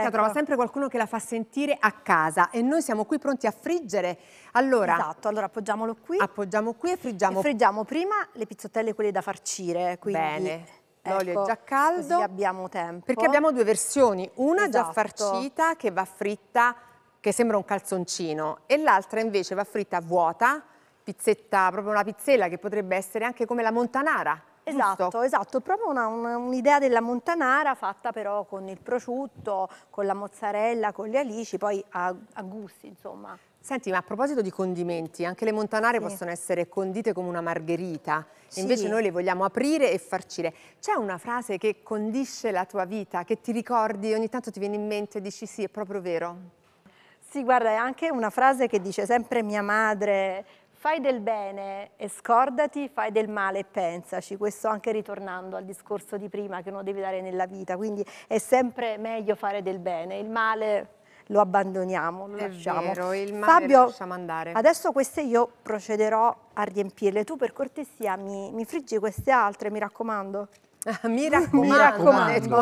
volta trova sempre qualcuno che la fa sentire a casa e noi siamo qui pronti a friggere. Allora, esatto, allora appoggiamolo qui. Appoggiamo qui e friggiamo. E friggiamo prima le pizzottelle, quelle da farcire. Quindi, bene, l'olio è già così caldo. abbiamo tempo. Perché abbiamo due versioni, una già Esatto. farcita che va fritta, che sembra un calzoncino, e l'altra invece va fritta vuota, pizzetta, proprio una pizzella che potrebbe essere anche come la montanara. Esatto, giusto? esatto, proprio un'idea della montanara fatta però con il prosciutto, con la mozzarella, con le alici, poi a gusti, insomma. Senti, ma a proposito di condimenti, anche le montanare possono essere condite come una margherita, invece noi le vogliamo aprire e farcire. C'è una frase che condisce la tua vita, che ti ricordi, ogni tanto ti viene in mente e dici sì, è proprio vero? Sì, guarda, è anche una frase che dice sempre mia madre: fai del bene e scordati, fai del male e pensaci. Questo anche ritornando al discorso di prima che uno deve dare nella vita, quindi è sempre meglio fare del bene, il male lo abbandoniamo, lo lasciamo. È vero, il male Fabio, lo lasciamo andare. Adesso queste io procederò a riempirle. Tu per cortesia mi friggi queste altre, mi raccomando? Mi raccomando.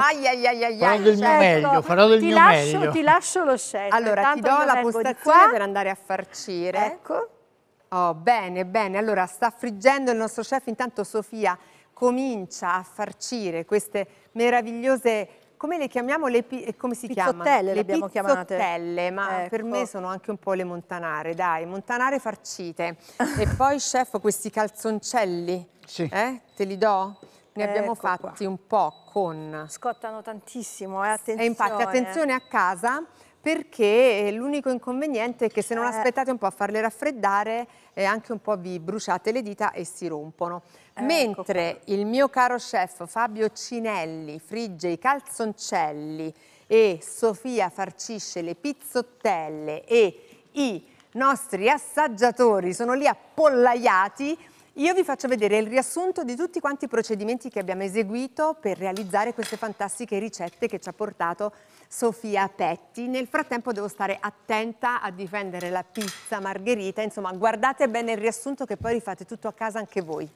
Farò del mio meglio. Ti lascio lo chef. Allora, ti do la postazione per andare a farcire. Ecco. Oh, bene, bene. Allora, sta friggendo il nostro chef. Intanto Sofia comincia a farcire queste meravigliose, come le chiamiamo? Come si chiamano? Pizzottelle le abbiamo chiamate. Pizzottelle, ma per me sono anche un po' le montanare, dai, montanare farcite. E poi, chef, questi calzoncelli, te li do? Ne abbiamo fatti un po' con... Scottano tantissimo, attenzione. E infatti, attenzione a casa, perché l'unico inconveniente è che se non aspettate un po' a farle raffreddare, anche un po' vi bruciate le dita e si rompono. Mentre il mio caro chef Fabio Cinelli frigge i calzoncelli e Sofia farcisce le pizzottelle e i nostri assaggiatori sono lì appollaiati, io vi faccio vedere il riassunto di tutti quanti i procedimenti che abbiamo eseguito per realizzare queste fantastiche ricette che ci ha portato Sofia Petti. Nel frattempo devo stare attenta a difendere la pizza margherita, insomma guardate bene il riassunto che poi rifate tutto a casa anche voi.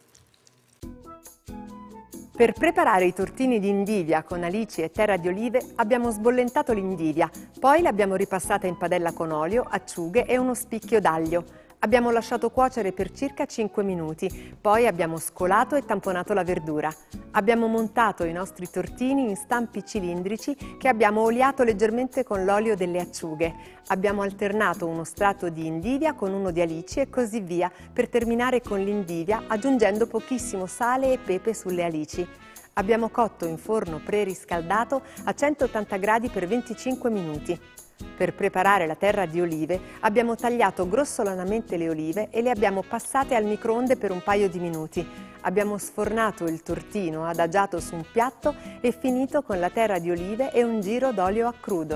Per preparare i tortini di indivia con alici e terra di olive abbiamo sbollentato l'indivia, poi l'abbiamo ripassata in padella con olio, acciughe e uno spicchio d'aglio. Abbiamo lasciato cuocere per circa 5 minuti, poi abbiamo scolato e tamponato la verdura. Abbiamo montato i nostri tortini in stampi cilindrici che abbiamo oliato leggermente con l'olio delle acciughe. Abbiamo alternato uno strato di indivia con uno di alici e così via, per terminare con l'indivia aggiungendo pochissimo sale e pepe sulle alici. Abbiamo cotto in forno preriscaldato a 180 gradi per 25 minuti. Per preparare la terra di olive abbiamo tagliato grossolanamente le olive e le abbiamo passate al microonde per un paio di minuti. Abbiamo sfornato il tortino adagiato su un piatto e finito con la terra di olive e un giro d'olio a crudo.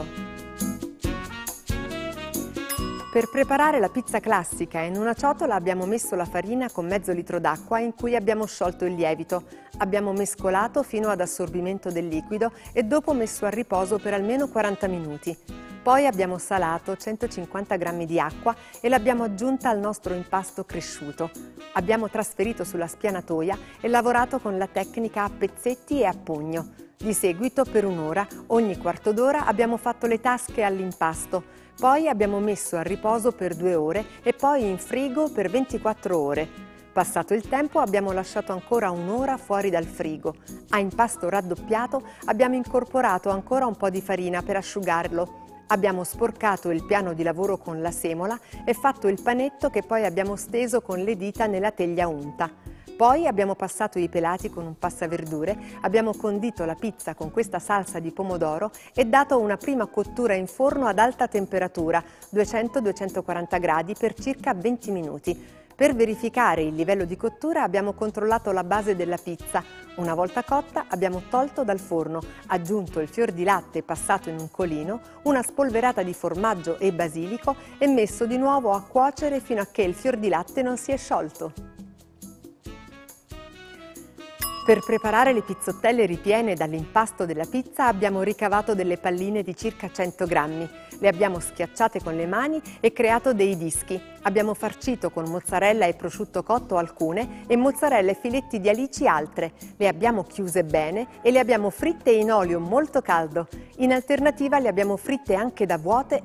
Per preparare la pizza classica in una ciotola abbiamo messo la farina con mezzo litro d'acqua in cui abbiamo sciolto il lievito. Abbiamo mescolato fino ad assorbimento del liquido e dopo messo a riposo per almeno 40 minuti. Poi abbiamo salato 150 g di acqua e l'abbiamo aggiunta al nostro impasto cresciuto. Abbiamo trasferito sulla spianatoia e lavorato con la tecnica a pezzetti e a pugno. Di seguito, per un'ora, ogni quarto d'ora, abbiamo fatto le tasche all'impasto. Poi abbiamo messo a riposo per 2 ore e poi in frigo per 24 ore. Passato il tempo abbiamo lasciato ancora un'ora fuori dal frigo. A impasto raddoppiato abbiamo incorporato ancora un po' di farina per asciugarlo. Abbiamo sporcato il piano di lavoro con la semola e fatto il panetto che poi abbiamo steso con le dita nella teglia unta. Poi abbiamo passato i pelati con un passaverdure, abbiamo condito la pizza con questa salsa di pomodoro e dato una prima cottura in forno ad alta temperatura, 200-240 gradi, per circa 20 minuti. Per verificare il livello di cottura abbiamo controllato la base della pizza. Una volta cotta abbiamo tolto dal forno, aggiunto il fior di latte passato in un colino, una spolverata di formaggio e basilico e messo di nuovo a cuocere fino a che il fior di latte non si è sciolto. Per preparare le pizzottelle ripiene dall'impasto della pizza abbiamo ricavato delle palline di circa 100 grammi. Le abbiamo schiacciate con le mani e creato dei dischi. Abbiamo farcito con mozzarella e prosciutto cotto alcune e mozzarella e filetti di alici altre. Le abbiamo chiuse bene e le abbiamo fritte in olio molto caldo. In alternativa le abbiamo fritte anche da vuote